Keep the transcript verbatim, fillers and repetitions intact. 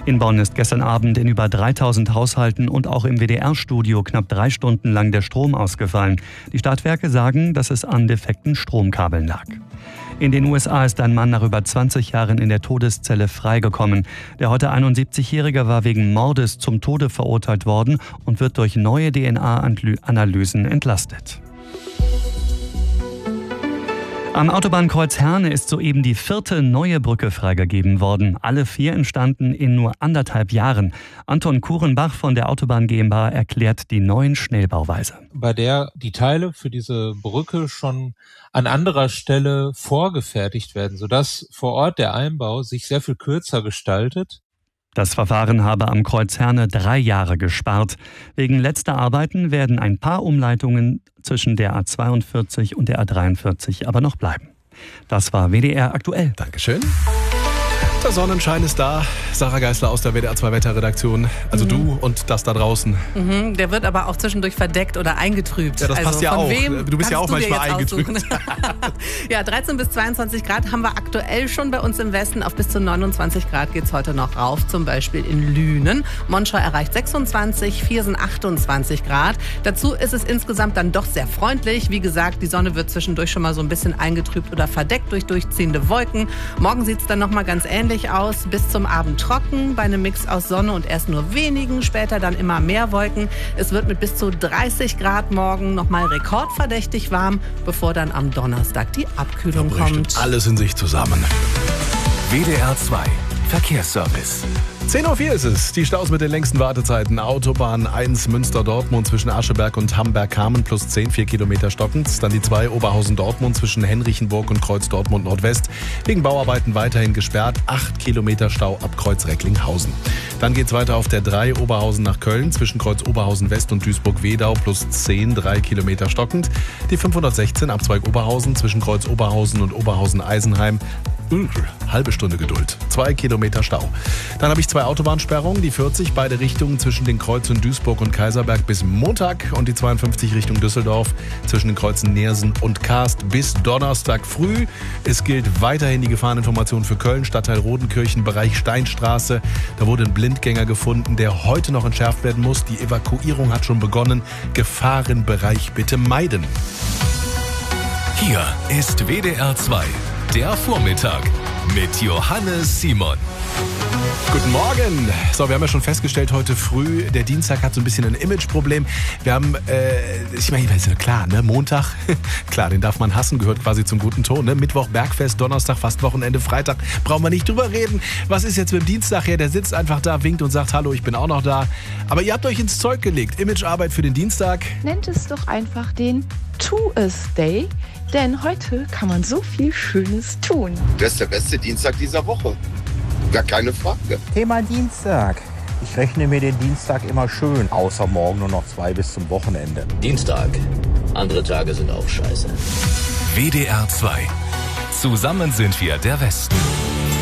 In Bonn ist gestern Abend in über dreitausend Haushalten und auch im W D R-Studio knapp drei Stunden lang der Strom ausgefallen. Die Stadtwerke sagen, dass es an defekten Stromkabeln lag. In den U S A ist ein Mann nach über zwanzig Jahren in der Todeszelle freigekommen. Der heute einundsiebzigjährige war wegen Mordes zum Tode verurteilt worden und wird durch neue D N A-Analysen entlastet. Am Autobahnkreuz Herne ist soeben die vierte neue Brücke freigegeben worden. Alle vier entstanden in nur anderthalb Jahren. Anton Kurenbach von der Autobahn GmbH erklärt die neuen Schnellbauweise. Bei der die Teile für diese Brücke schon an anderer Stelle vorgefertigt werden, sodass vor Ort der Einbau sich sehr viel kürzer gestaltet. Das Verfahren habe am Kreuz Herne drei Jahre gespart. Wegen letzter Arbeiten werden ein paar Umleitungen zwischen der A zweiundvierzig und der A dreiundvierzig aber noch bleiben. Das war W D R aktuell. Dankeschön. Der Sonnenschein ist da. Sarah Geisler aus der W D R zwei Wetterredaktion. Also mhm. du und das da draußen. Mhm, der wird aber auch zwischendurch verdeckt oder eingetrübt. Ja, das also passt ja von auch. Wem du bist ja auch manchmal eingetrübt. Ja, dreizehn bis zweiundzwanzig Grad haben wir aktuell schon bei uns im Westen. Auf bis zu neunundzwanzig Grad geht es heute noch rauf, zum Beispiel in Lünen. Monschau erreicht sechsundzwanzig, Viersen achtundzwanzig Grad. Dazu ist es insgesamt dann doch sehr freundlich. Wie gesagt, die Sonne wird zwischendurch schon mal so ein bisschen eingetrübt oder verdeckt durch durchziehende Wolken. Morgen sieht es dann noch mal ganz ähnlich aus, bis zum Abend trocken, bei einem Mix aus Sonne und erst nur wenigen, später dann immer mehr Wolken. Es wird mit bis zu dreißig Grad morgen nochmal rekordverdächtig warm, bevor dann am Donnerstag die Abkühlung da kommt. Alles in sich zusammen. W D R zwei Verkehrsservice. zehn Uhr vier ist es. Die Staus mit den längsten Wartezeiten. Autobahn eins Münster-Dortmund zwischen Ascheberg und Hamberg-Kamen plus zehn, vier Kilometer stockend. Dann die zwei Oberhausen-Dortmund zwischen Henrichenburg und Kreuz Dortmund-Nordwest. Wegen Bauarbeiten weiterhin gesperrt. acht Kilometer Stau ab Kreuz Recklinghausen. Dann geht's weiter auf der drei Oberhausen nach Köln zwischen Kreuz Oberhausen-West und Duisburg-Wedau plus zehn, drei Kilometer stockend. Die fünfhundertsechzehn Abzweig Oberhausen zwischen Kreuz Oberhausen und Oberhausen-Eisenheim. Halbe Stunde Geduld. Zwei Kilometer Stau. Dann habe ich zwei Autobahnsperrungen. Die vierzig, beide Richtungen zwischen den Kreuzen Duisburg und Kaiserberg bis Montag. Und die zweiundfünfzig Richtung Düsseldorf zwischen den Kreuzen Neersen und Karst bis Donnerstag früh. Es gilt weiterhin die Gefahreninformation für Köln, Stadtteil Rodenkirchen, Bereich Steinstraße. Da wurde ein Blindgänger gefunden, der heute noch entschärft werden muss. Die Evakuierung hat schon begonnen. Gefahrenbereich bitte meiden. Hier ist W D R zwei. Der Vormittag mit Johannes Simon. Guten Morgen. So, wir haben ja schon festgestellt, heute früh, der Dienstag hat so ein bisschen ein Imageproblem. Wir haben, äh, ich meine, ist ja klar, ne, Montag, klar, den darf man hassen, gehört quasi zum guten Ton, ne? Mittwoch Bergfest, Donnerstag fast Wochenende, Freitag, brauchen wir nicht drüber reden. Was ist jetzt mit dem Dienstag her? Der sitzt einfach da, winkt und sagt, hallo, ich bin auch noch da. Aber ihr habt euch ins Zeug gelegt. Imagearbeit für den Dienstag. Nennt es doch einfach den Tu-es-Day. Denn heute kann man so viel Schönes tun. Das ist der beste Dienstag dieser Woche. Gar keine Frage. Thema Dienstag. Ich rechne mir den Dienstag immer schön. Außer morgen nur noch zwei bis zum Wochenende. Dienstag. Andere Tage sind auch scheiße. W D R zwei. Zusammen sind wir der Westen.